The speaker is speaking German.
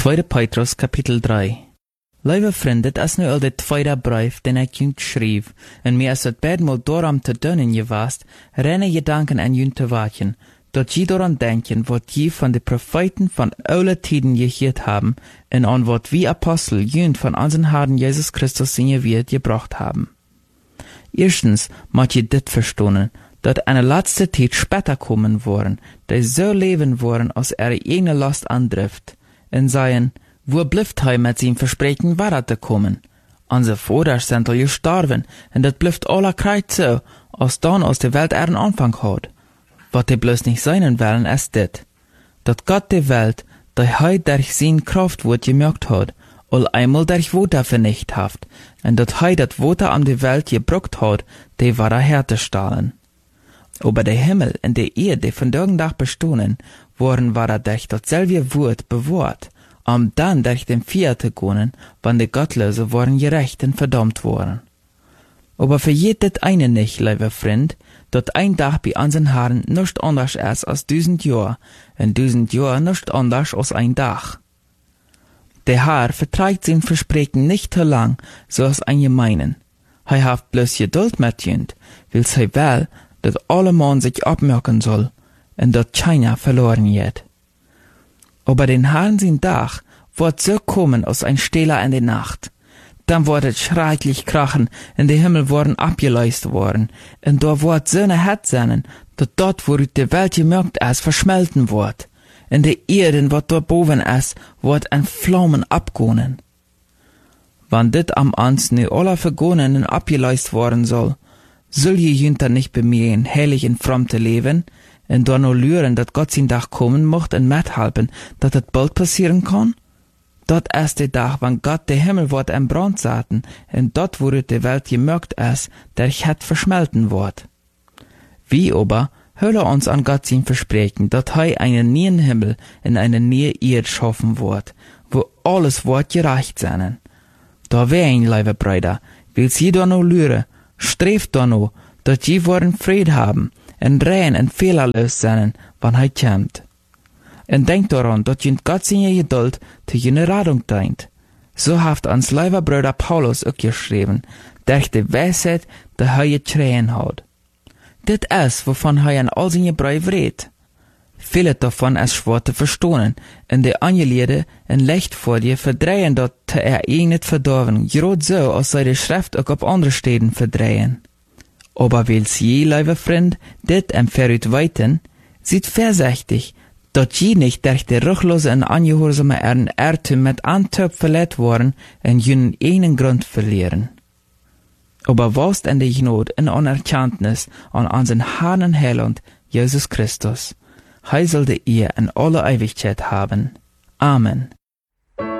2. Petrus kapitel 3. Lieve vriend, dit is nu al de tweede brief den ik jullie schreef, en mij is het bedemaal daarom te doen geweest, reine gedanken aan jullie te wachten, dat je daaraan denken wat je van de profeten van oude tijden gehoord hebben, en aan wat wie apostel jullie van onze Herrn Jezus Christus in je wereld gebracht hebben. Eerstens moet je dit verstaan, dat aan de laatste tijd später komen worden, die zo leven worden als eigen last aandrift, en zeggen, wo blijft hij met zijn verspreken waar te komen? Onze vaders zijn al gestorven, en dat blijft alle krijt zo, als dan als de welt een aanvang had. Wat hij bloos niet zijn willen is dit, dat God de welt, die hij durch zijn kracht wordt gemerkt had, al eenmaal durch water vernicht heeft, en dat hij dat water aan de welt gebruikt had, die ware herzustellen. Aber de Himmel en de Erde, die vandaag dag bestaan, worden ware durch datselfde woord bewaard, dan durch den Vier te gaan, wann de Gottlosen worden gerecht en verdammt worden. Aber vergeet dit eine nicht, lieve vriend, dat ein dag bij onze Herren nicht anders is als 1000 jaar, en 1000 jaar nicht anders als ein dag. Der Herr verträgt sein Versprechen nicht so lang, so als ein gemeinen. Hij heeft bloß Geduld met jünd, wil hij wel, dat alle man sich abmerken soll, en dat keiner verloren geht. Aber den Herrn sein Tag wird so kommen als ein Stehler in der Nacht. Dann wird es schrecklich krachen, en de Himmel worden abgeleist worden, en da wird so eine Hetze sein, dat dort, wo die Welt gemerkt ist, verschmelten wird, en de Erde, wat dort boven ist, wird in Flammen abgehen. Wann dit am ans nu alle vergonnen en abgeleist worden soll je jünter nicht bemühen, heilig und fromm zu leben, en door nur lüren, dat Gott sein Tag kommen mocht en mithelpen, dat het bald passieren kann? Dat is de dag, wann Gott de Himmel wordt in brand zetten, en dat woruit de Welt gemerkt is, der het verschmelten wordt. Wie aber hüllen uns an Gott sein Versprechen, dat hij einen neuen Himmel en eine neue Erde schaffen wird, wo alles wird gerecht sein. Da wein, lieve Brüder, willst je da nur lüren, streeft da nur, dat je worden Frieden haben, en rein en fehlerlos zijn, wann hij komt. En denk daran, dat je Gott zijn Geduld te je Radung dient. So heeft ons lieve Bruder Paulus ook geschreven, durch de wijsheid die hij gekregen had. Dit is, wovon hij in al zijn brieven redt. Viele davon is schwer te verstaan, en de Angelieden en licht voor je verdrehen dat te niet verdorven, groot zo als zij de schrift ook op andere steden verdrehen. Aber wils je, lieve vriend, dit en veruit weten, ziet voorzichtig, dat je niet durch de ruchlose en angehoorzame Irrtum met Antwerp verlet worden en jenen einen Grund verlieren. Aber was in de Gnade en Anerkenntnis an unseren Herrn en Heiland, Jesus Christus. Hij zal de eer in alle Ewigkeit haben. Amen.